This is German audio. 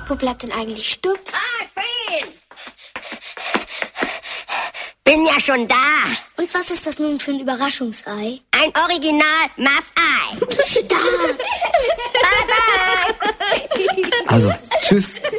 Wo bleibt denn eigentlich Stups? Fritz! Bin ja schon da. Und was ist das nun für ein Überraschungsei? Ein Original Muff-Ei. Stark! Also, tschüss.